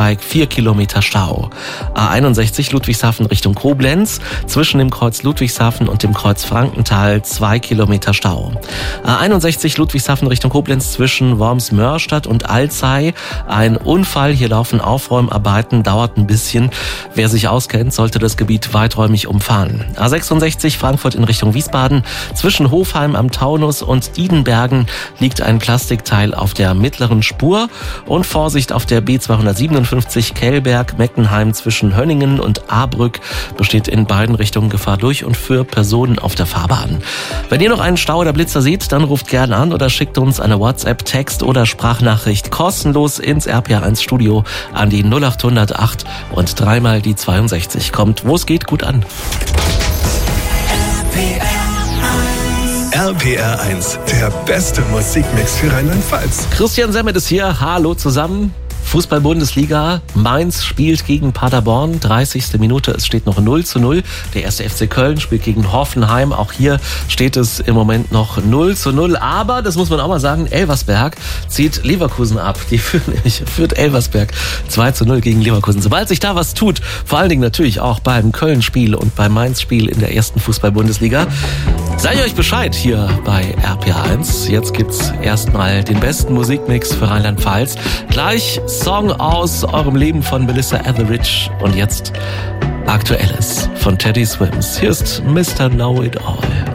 4 Kilometer Stau. A61 Ludwigshafen Richtung Koblenz. Zwischen dem Kreuz Ludwigshafen und dem Kreuz Frankenthal 2 Kilometer Stau. A61 Ludwigshafen Richtung Koblenz zwischen Worms-Mörstadt und Alzey. Ein Unfall. Hier laufen Aufräumarbeiten. Dauert ein bisschen. Wer sich auskennt, sollte das Gebiet weiträumig umfahren. A66 Frankfurt in Richtung Wiesbaden. Zwischen Hofheim am Taunus und Diedenbergen liegt ein Plastikteil auf der mittleren Spur. Und Vorsicht auf der B257 Kellberg-Meckenheim zwischen Hönningen und Ahrbrück besteht in beiden Richtungen Gefahr durch und für Personen auf der Fahrbahn. Wenn ihr noch einen Stau oder Blitzer seht, dann ruft gerne an oder schickt uns eine WhatsApp, Text oder Sprachnachricht kostenlos ins RPR1 Studio an die 0800 8 und dreimal die 62. Kommt, wo es geht, gut an. RPR1, der beste Musikmix für Rheinland-Pfalz. Christian Semmet ist hier. Hallo zusammen. Fußball-Bundesliga. Mainz spielt gegen Paderborn. 30. Minute. Es steht noch 0:0. Der 1. FC Köln spielt gegen Hoffenheim. Auch hier steht es im Moment noch 0:0. Aber, das muss man auch mal sagen, Elversberg zieht Leverkusen ab. Die führt Elversberg 2:0 gegen Leverkusen. Sobald sich da was tut, vor allen Dingen natürlich auch beim Köln-Spiel und beim Mainz-Spiel in der 1. Fußball-Bundesliga, seid ihr euch Bescheid hier bei RPR1. Jetzt gibt's erstmal den besten Musikmix für Rheinland-Pfalz. Gleich Song aus eurem Leben von Melissa Etheridge und jetzt Aktuelles von Teddy Swims. Hier ist Mr. Know It All.